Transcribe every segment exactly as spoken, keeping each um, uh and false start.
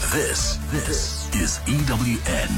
This, this is E W N.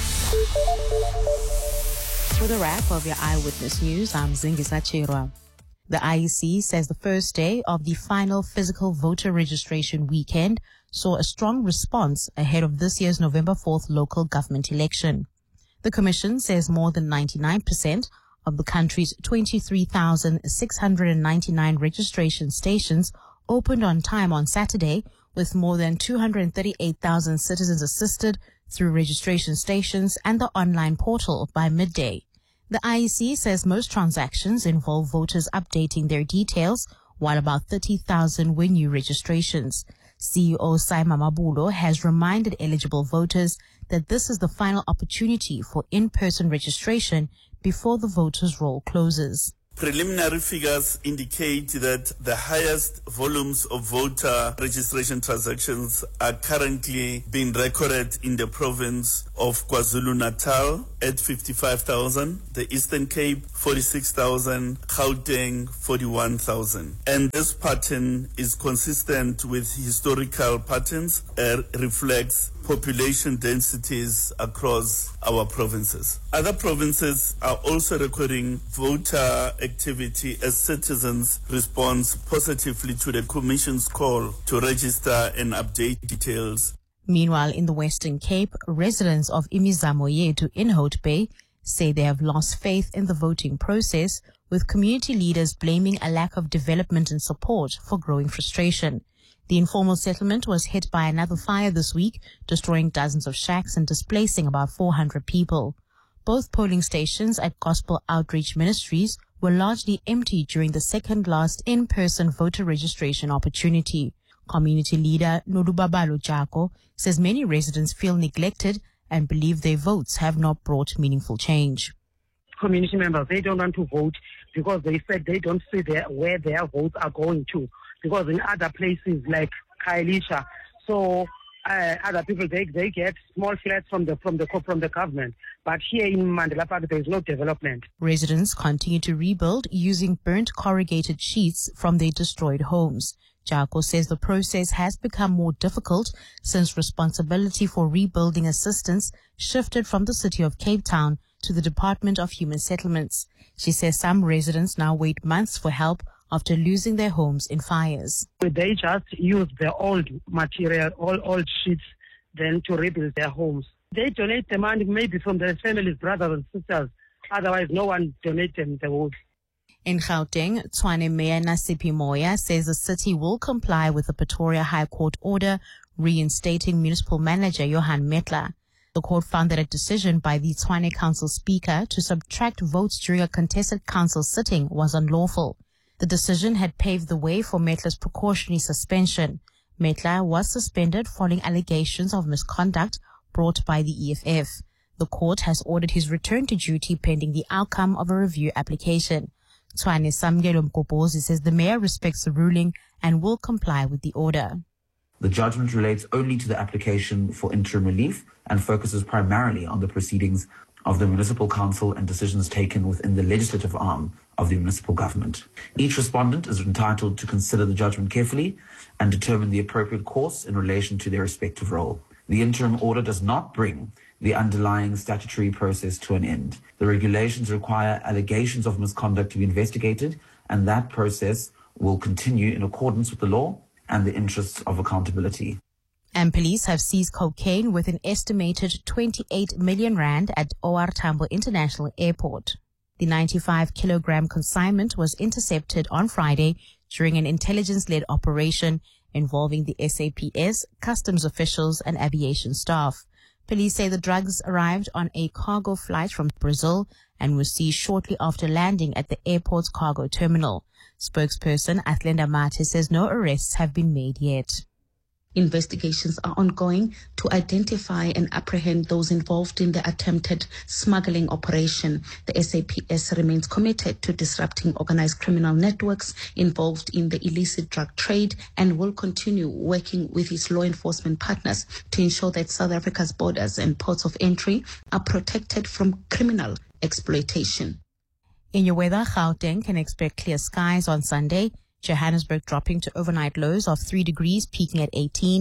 For the wrap of your Eyewitness News, I'm Zingisa Chirwa. The I E C says the first day of the final physical voter registration weekend saw a strong response ahead of this year's November fourth local government election. The Commission says more than ninety-nine percent of the country's twenty-three thousand six hundred ninety-nine registration stations opened on time on Saturday, with more than two hundred thirty-eight thousand citizens assisted through registration stations and the online portal by midday. The I E C says most transactions involve voters updating their details, while about thirty thousand were new registrations. C E O Saima Mabulo has reminded eligible voters that this is the final opportunity for in-person registration before the voters' roll closes. Preliminary figures indicate that the highest volumes of voter registration transactions are currently being recorded in the province of KwaZulu-Natal at fifty-five thousand, the Eastern Cape forty-six thousand, Gauteng forty-one thousand. And this pattern is consistent with historical patterns and reflects population densities across our provinces. Other provinces are also recording voter activity as citizens respond positively to the Commission's call to register and update details. Meanwhile, in the Western Cape, residents of Imizamo Yetu in Hout Bay say they have lost faith in the voting process, with community leaders blaming a lack of development and support for growing frustration. The informal settlement was hit by another fire this week, destroying dozens of shacks and displacing about four hundred people. Both polling stations at Gospel Outreach Ministries were largely empty during the second last in-person voter registration opportunity. Community leader Nodubabalo Jako says many residents feel neglected and believe their votes have not brought meaningful change. Community members, they don't want to vote because they said they don't see their, where their votes are going to. Because in other places like Khayelitsha, so uh, other people they they get small flats from the from the from the government, but here in Mandela Park there is no development. Residents continue to rebuild using burnt corrugated sheets from their destroyed homes. Jako says the process has become more difficult since responsibility for rebuilding assistance shifted from the city of Cape Town to the Department of Human Settlements. She says some residents now wait months for help after losing their homes in fires. They just use the old material, all old sheets, then to rebuild their homes. They donate the money maybe from their families, brothers and sisters. Otherwise, no one donates them the wood. In Gauteng, Tshwane Mayor Nasipi Moya says the city will comply with the Pretoria High Court order reinstating municipal manager Johan Metler. The court found that a decision by the Tshwane Council Speaker to subtract votes during a contested council sitting was unlawful. The decision had paved the way for Metler's precautionary suspension. Metler was suspended following allegations of misconduct brought by the E F F. The court has ordered his return to duty pending the outcome of a review application. Tshwane Samgelo Mkopozi says the mayor respects the ruling and will comply with the order. The judgment relates only to the application for interim relief and focuses primarily on the proceedings of the municipal council and decisions taken within the legislative arm of the municipal government. Each respondent is entitled to consider the judgment carefully and determine the appropriate course in relation to their respective role. The interim order does not bring the underlying statutory process to an end. The regulations require allegations of misconduct to be investigated, and that process will continue in accordance with the law and the interests of accountability. And police have seized cocaine with an estimated twenty-eight million rand at O R Tambo International Airport. The ninety-five kilogram consignment was intercepted on Friday during an intelligence-led operation involving the S A P S, customs officials, and aviation staff. Police say the drugs arrived on a cargo flight from Brazil and were seized shortly after landing at the airport's cargo terminal. Spokesperson Athlenda Mate says no arrests have been made yet. Investigations are ongoing to identify and apprehend those involved in the attempted smuggling operation. The S A P S remains committed to disrupting organized criminal networks involved in the illicit drug trade and will continue working with its law enforcement partners to ensure that South Africa's borders and ports of entry are protected from criminal exploitation. In your weather, Gauteng can expect clear skies on Sunday. Johannesburg dropping to overnight lows of three degrees, peaking at eighteen.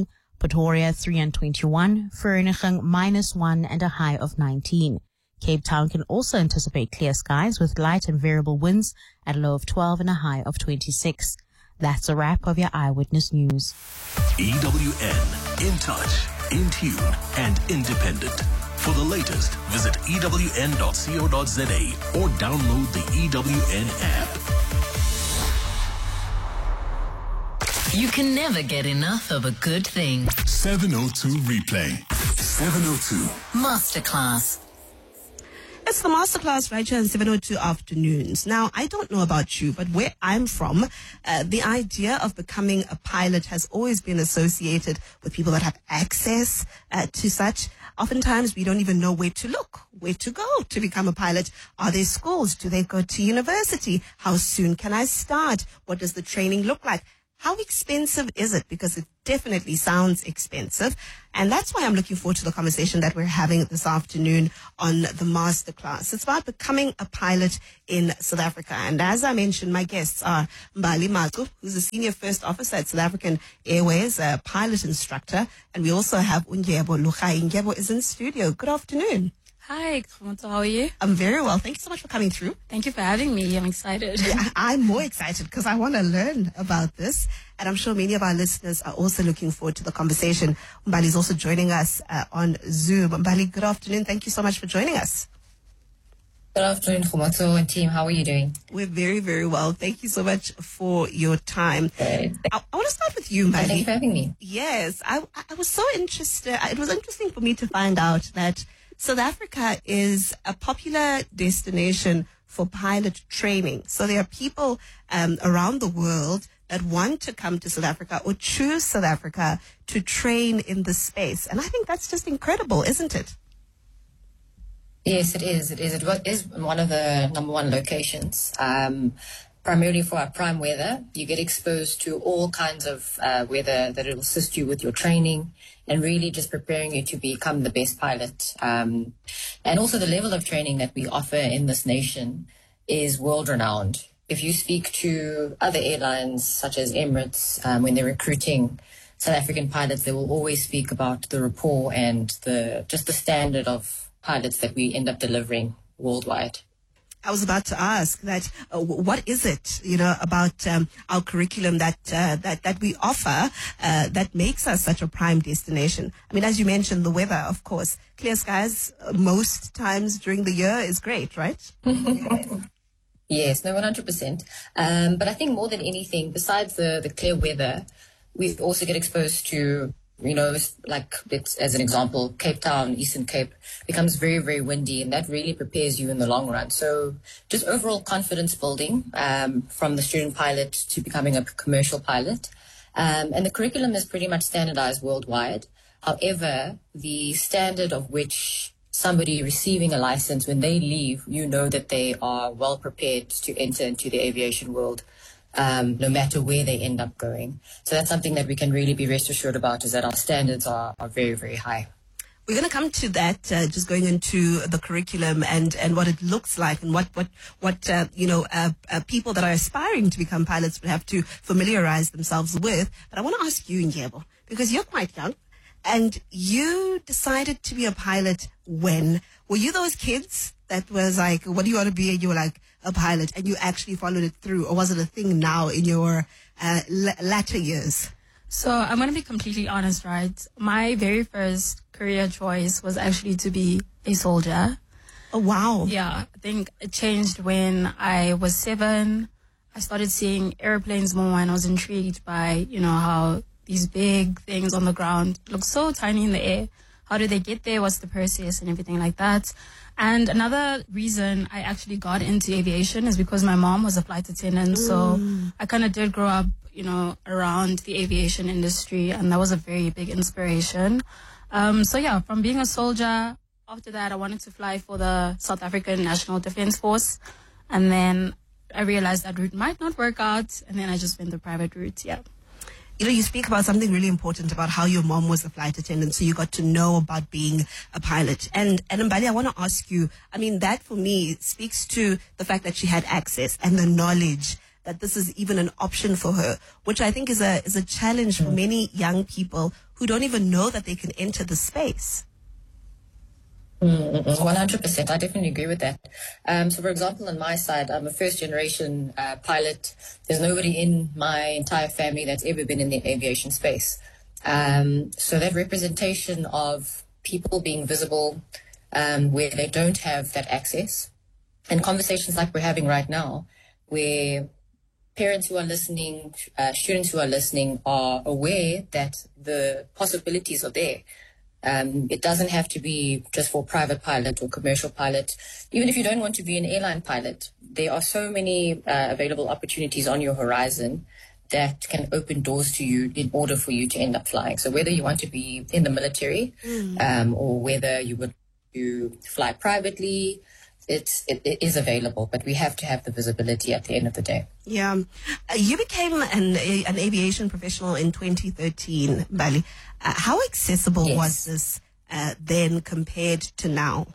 Pretoria three and twenty-one, Vereeniging minus one and a high of nineteen. Cape Town can also anticipate clear skies with light and variable winds at a low of twelve and a high of twenty-six. That's a wrap of your Eyewitness News. E W N, in touch, in tune, and independent. For the latest, visit E W N dot co dot za or download the E W N app. You can never get enough of a good thing. seven oh two replay. seven oh two. Masterclass. It's the Masterclass right here on seven oh two Afternoons. Now, I don't know about you, but where I'm from, uh, the idea of becoming a pilot has always been associated with people that have access uh, to such. Oftentimes, we don't even know where to look, where to go to become a pilot. Are there schools? Do they go to university? How soon can I start? What does the training look like? How expensive is it? Because it definitely sounds expensive. And that's why I'm looking forward to the conversation that we're having this afternoon on the Masterclass. It's about becoming a pilot in South Africa. And as I mentioned, my guests are Mbali Maku, who's a senior first officer at South African Airways, a pilot instructor. And we also have Undyebo Lukhai. Undyebo is in studio. Good afternoon. Hi, Khomoto, how are you? I'm very well. Thank you so much for coming through. Thank you for having me. I'm excited. Yeah, I'm more excited because I want to learn about this. And I'm sure many of our listeners are also looking forward to the conversation. Mbali is also joining us uh, on Zoom. Mbali, good afternoon. Thank you so much for joining us. Good afternoon, Khomoto and team. How are you doing? We're very, very well. Thank you so much for your time. Good. I, I want to start with you, Mbali. Thank you for having me. Yes, I, I was so interested. It was interesting for me to find out that South Africa is a popular destination for pilot training. So there are people um, around the world that want to come to South Africa or choose South Africa to train in this space. And I think that's just incredible, isn't it? Yes, it is. It is. It is one of the number one locations. Um, primarily for our prime weather, you get exposed to all kinds of uh, weather that will assist you with your training and really just preparing you to become the best pilot. Um, and also the level of training that we offer in this nation is world-renowned. If you speak to other airlines such as Emirates, um, when they're recruiting South African pilots, they will always speak about the rapport and the just the standard of pilots that we end up delivering worldwide. I was about to ask that, uh, what is it, you know, about um, our curriculum that uh, that that we offer uh, that makes us such a prime destination? I mean, as you mentioned, the weather, of course, clear skies uh, most times during the year is great, right? Yes, no, one hundred percent. Um, but I think more than anything, besides the, the clear weather, we also get exposed to, you know, like it's, as an example, Cape Town, Eastern Cape becomes very, very windy, and that really prepares you in the long run. So just overall confidence building um, from the student pilot to becoming a commercial pilot. Um, and the curriculum is pretty much standardized worldwide. However, the standard of which somebody receiving a license, when they leave, you know that they are well prepared to enter into the aviation world. Um, no matter where they end up going. So that's something that we can really be rest assured about, is that our standards are, are very, very high. We're going to come to that, uh, just going into the curriculum and, and what it looks like and what, what, what uh, you know, uh, uh, people that are aspiring to become pilots would have to familiarize themselves with. But I want to ask you, Undyebo, because you're quite young and you decided to be a pilot when? Were you those kids that was like, what do you want to be? And you were like, a pilot, and you actually followed it through, or was it a thing now in your uh, l- latter years? So I'm going to be completely honest, right? My very first career choice was actually to be a soldier. Oh, wow. Yeah, I think it changed when I was seven. I started seeing airplanes more, and I was intrigued by, you know, how these big things on the ground look so tiny in the air. How do they get there? What's the process and everything like that? And another reason I actually got into aviation is because my mom was a flight attendant. Mm. So I kind of did grow up, you know, around the aviation industry, and that was a very big inspiration. Um, so yeah, from being a soldier, after that, I wanted to fly for the South African National Defence Force. And then I realized that route might not work out. And then I just went the private route. Yeah. You know, you speak about something really important about how your mom was a flight attendant, so you got to know about being a pilot. And, and Mbali, I want to ask you, I mean, that for me speaks to the fact that she had access and the knowledge that this is even an option for her, which I think is a is a challenge for many young people who don't even know that they can enter the space. one hundred percent. I definitely agree with that. Um, so, for example, on my side, I'm a first-generation uh, pilot. There's nobody in my entire family that's ever been in the aviation space. Um, so that representation of people being visible um, where they don't have that access, and conversations like we're having right now, where parents who are listening, uh, students who are listening are aware that the possibilities are there. Um, it doesn't have to be just for private pilot or commercial pilot. Even if you don't want to be an airline pilot, there are so many uh, available opportunities on your horizon that can open doors to you in order for you to end up flying. So whether you want to be in the military mm. um, or whether you would you fly privately, it's, it, it is available, but we have to have the visibility at the end of the day. Yeah. Uh, you became an, a, an aviation professional in twenty thirteen, Bali. Uh, how accessible yes. was this uh, then compared to now?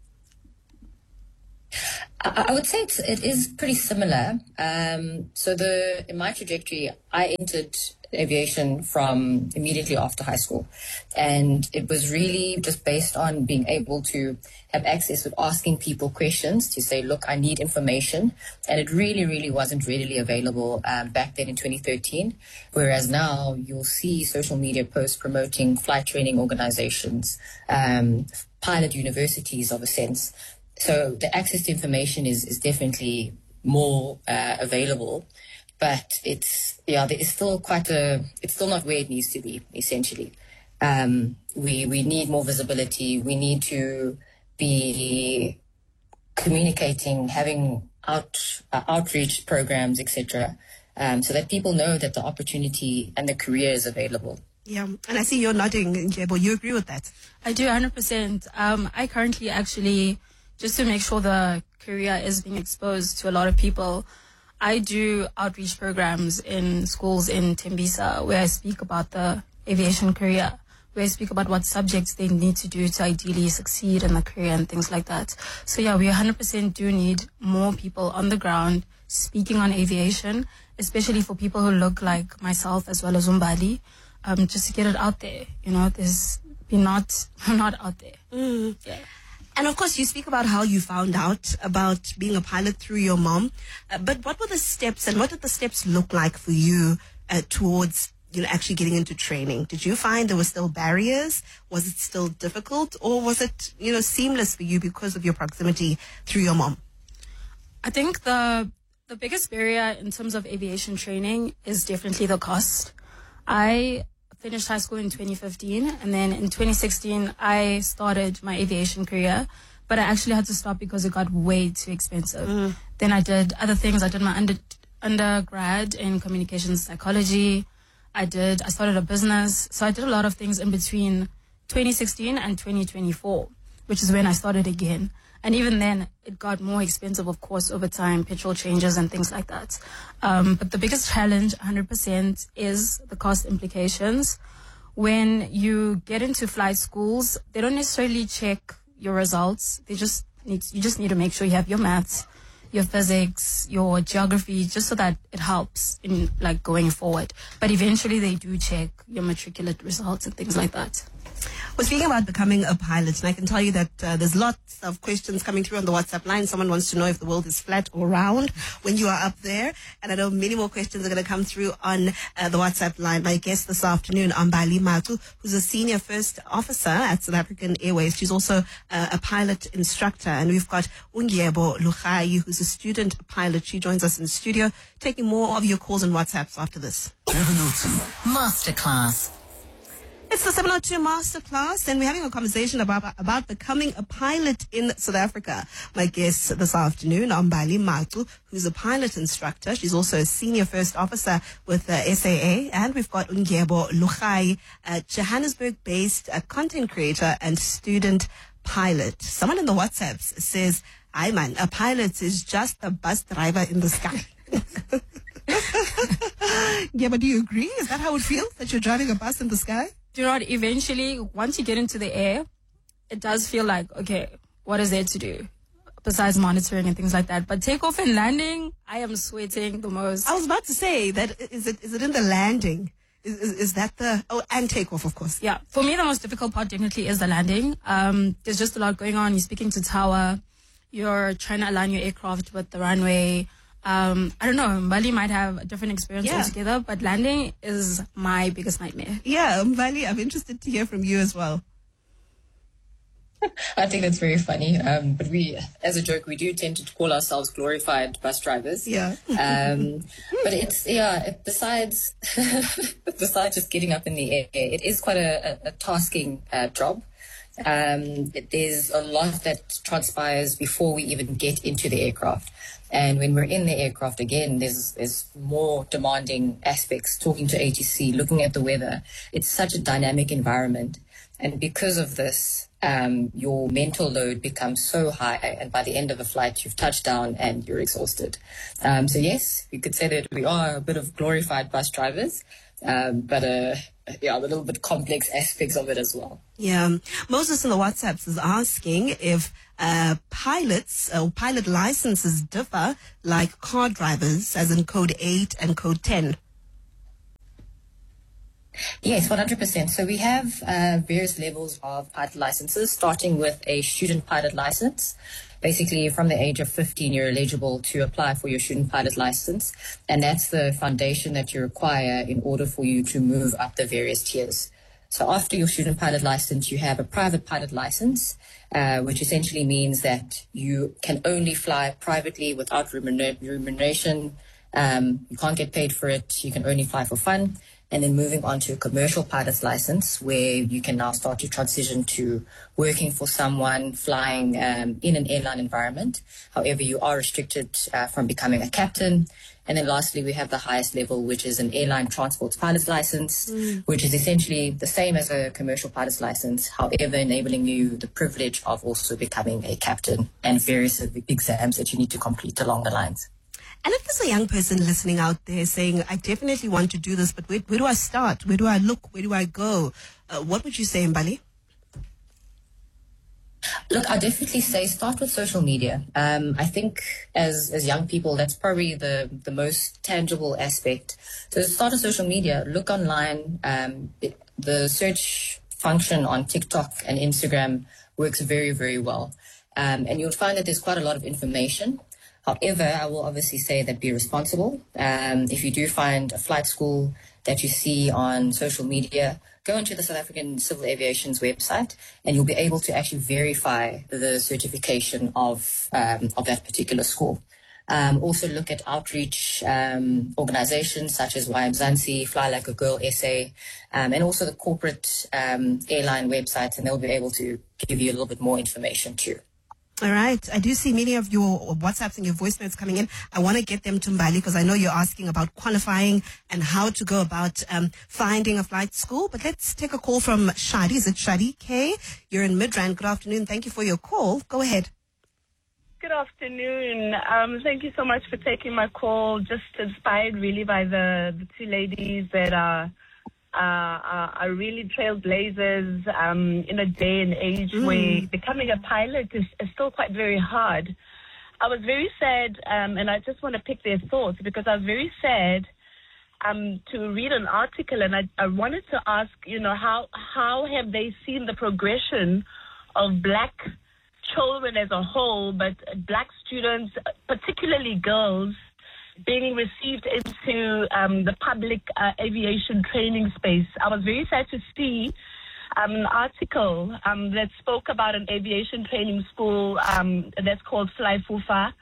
I, I would say it's, it is pretty similar. Um, so the in my trajectory, I entered aviation from immediately after high school. And it was really just based on being able to have access with asking people questions to say, look, I need information. And it really, really wasn't readily available um, back then in twenty thirteen. Whereas now you'll see social media posts promoting flight training organizations, um, pilot universities of a sense. So the access to information is, is definitely more uh, available. But it's, yeah, there is still quite a, it's still not where it needs to be, essentially. Um, we, we need more visibility. We need to be communicating, having out, uh, outreach programs, et cetera, um, so that people know that the opportunity and the career is available. Yeah, and I see you're nodding, Njebo. You agree with that? I do, one hundred percent. Um, I currently actually, just to make sure the career is being exposed to a lot of people, I do outreach programs in schools in Tembisa where I speak about the aviation career, where I speak about what subjects they need to do to ideally succeed in the career and things like that. So yeah, we one hundred percent do need more people on the ground speaking on aviation, especially for people who look like myself as well as Umbali, um, just to get it out there. You know, there's we're not, we're not out there. Mm. Yeah. And of course, you speak about how you found out about being a pilot through your mom. Uh, but what were the steps and what did the steps look like for you uh, towards, you know, actually getting into training? Did you find there were still barriers? Was it still difficult? Or was it, you know, seamless for you because of your proximity through your mom? I think the the biggest barrier in terms of aviation training is definitely the cost. I finished high school in twenty fifteen, and then in twenty sixteen I started my aviation career, but I actually had to stop because it got way too expensive. Mm. Then I did other things. I did my under, undergrad in communications psychology. I did, I started a business. So I did a lot of things in between twenty sixteen and twenty twenty-four, which is when I started again. And even then, it got more expensive, of course, over time, petrol changes and things like that. Um, but the biggest challenge, one hundred percent, is the cost implications. When you get into flight schools, they don't necessarily check your results. They just need, you just need to make sure you have your maths, your physics, your geography, just so that it helps in like going forward. But eventually, they do check your matriculate results and things like that. We're speaking about becoming a pilot, and I can tell you that uh, there's lots of questions coming through on the WhatsApp line. Someone wants to know if the world is flat or round when you are up there. And I know many more questions are going to come through on uh, the WhatsApp line. My guest this afternoon, Ambali Matu, who's a senior first officer at South African Airways. She's also uh, a pilot instructor. And we've got Ungyebo Lukhai, who's a student pilot. She joins us in the studio, taking more of your calls and WhatsApps after this. seven oh two Masterclass. It's the seven oh two Masterclass, and we're having a conversation about about becoming a pilot in South Africa. My guest this afternoon, Ambali Matu, who's a pilot instructor. She's also a senior first officer with uh, S A A. And we've got Ungyebo Lukhai, a Johannesburg-based uh, content creator and student pilot. Someone in the WhatsApps says, "Aye man, a pilot is just a bus driver in the sky." Yeah, but do you agree? Is that how it feels, that you're driving a bus in the sky? Do you know what? Eventually, once you get into the air, it does feel like, okay, what is there to do? besides monitoring and things like that. But takeoff and landing, I am sweating the most. I was about to say that is it is it in the landing? Is, is, is that the oh and takeoff, of course? Yeah, for me the most difficult part definitely is the landing. Um, there's just a lot going on. You're speaking to tower, you're trying to align your aircraft with the runway. Um, I don't know, Mbali might have a different experience Yeah. altogether, but landing is my biggest nightmare. Yeah, Mbali, I'm interested to hear from you as well. I think that's very funny. Um, but we, as a joke, we do tend to call ourselves glorified bus drivers. Yeah. Um, but it's, yeah, it, besides, besides just getting up in the air, it is quite a, a, a tasking uh, job. Um, it, there's a lot that transpires before we even get into the aircraft. And when we're in the aircraft, again, there's, there's more demanding aspects, talking to A T C, looking at the weather. It's such a dynamic environment. And because of this, um, your mental load becomes so high, and by the end of the flight, you've touched down and you're exhausted. Um, so yes, you could say that we are a bit of glorified bus drivers, um, but uh, yeah, a little bit complex aspects of it as well. Yeah. Moses in the WhatsApps is asking if uh, pilots or pilot licenses differ like car drivers, as in code eight and code ten. Yes, one hundred percent. So we have uh, various levels of pilot licenses, starting with a student pilot license. Basically, from the age of fifteen, you're eligible to apply for your student pilot license. And that's the foundation that you require in order for you to move up the various tiers. So after your student pilot license, you have a private pilot license, uh, which essentially means that you can only fly privately without remuner- remuneration. Um, you can't get paid for it. You can only fly for fun. And then moving on to a commercial pilot's license, where you can now start to transition to working for someone, flying um, in an airline environment. However, you are restricted uh, from becoming a captain. And then lastly, we have the highest level, which is an airline transport pilot's license, mm. which is essentially the same as a commercial pilot's license, however, enabling you the privilege of also becoming a captain and various exams that you need to complete along the lines. And if there's a young person listening out there saying, I definitely want to do this, but where, where do I start? Where do I look? Where do I go? Uh, what would you say, Mbali? Look, I definitely say start with social media. Um, I think as as young people, that's probably the, the most tangible aspect. So start with social media. Look online. Um, it, the search function on TikTok and Instagram works very, very well. Um, and you'll find that there's quite a lot of information. However, I will obviously say that be responsible. Um, if you do find a flight school that you see on social media, go into the South African Civil Aviation's website and you'll be able to actually verify the certification of um, of that particular school. Um, also look at outreach um, organizations such as Y M Zansi, Fly Like a Girl S A, um, and also the corporate um, airline websites, and they'll be able to give you a little bit more information too. All right. I do see many of your WhatsApps and your voice notes coming in. I want to get them to Mbali because I know you're asking about qualifying and how to go about um, finding a flight school. But let's take a call from Shadi. Is it Shadi K? You're in Midrand. Good afternoon. Thank you for your call. Go ahead. Good afternoon. Um, thank you so much for taking my call. Just inspired really by the, the two ladies that are Uh, are, are really trailblazers um, in a day and age mm. where becoming a pilot is, is still quite very hard. I was very sad, um, and I just want to pick their thoughts because I was very sad um, to read an article, and I, I wanted to ask, you know, how how have they seen the progression of black children as a whole, but black students, particularly girls, being received into um, the public uh, aviation training space. I was very sad to see um, an article um, that spoke about an aviation training school um, that's called Fly Fufa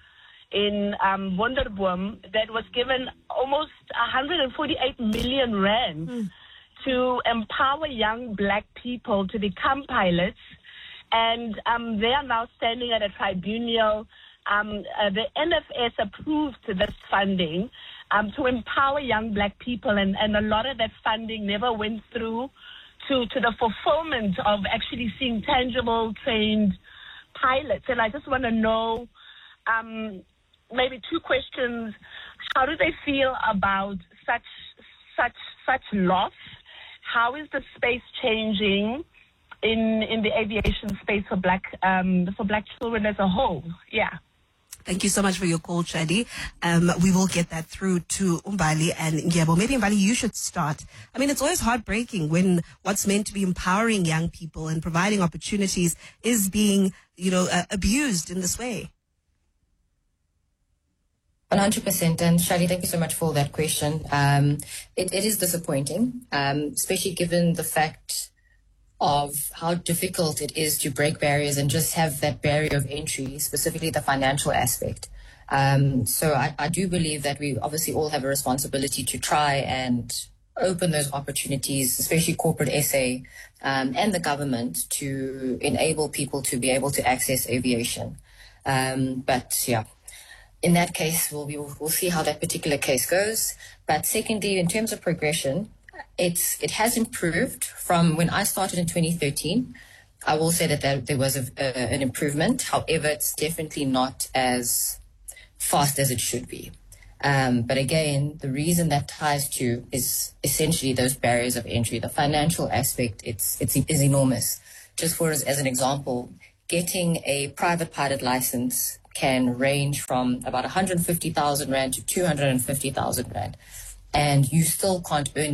in um, Wonderboom that was given almost one hundred forty-eight million rand mm. to empower young black people to become pilots. And um, they are now standing at a tribunal. Um, uh, the N F S approved this funding um, to empower young black people, and, and a lot of that funding never went through to, to the fulfillment of actually seeing tangible, trained pilots. And I just want to know um, maybe two questions. How do they feel about such such such loss? How is the space changing? in in the aviation space for black um, for black children as a whole. Yeah. Thank you so much for your call, Chadi. Um, we will get that through to Umbali and Ngiyabo. Maybe Umbali, you should start. I mean, it's always heartbreaking when what's meant to be empowering young people and providing opportunities is being, you know, uh, abused in this way. one hundred percent. And Shadi, thank you so much for that question. Um, it, it is disappointing, um, especially given the fact of how difficult it is to break barriers and just have that barrier of entry, specifically the financial aspect. Um, so I, I do believe that we obviously all have a responsibility to try and open those opportunities, especially corporate S A um, and the government, to enable people to be able to access aviation. Um, but yeah, in that case, we'll, we'll, we'll see how that particular case goes. But secondly, in terms of progression, It's it has improved from when I started in twenty thirteen. I will say that there, there was a, a, an improvement. However, it's definitely not as fast as it should be. Um, but again, the reason that ties to is essentially those barriers of entry. The financial aspect, it's it's is enormous. Just for as, as an example, getting a private pilot license can range from about one hundred fifty thousand rand to two hundred fifty thousand rand, and you still can't earn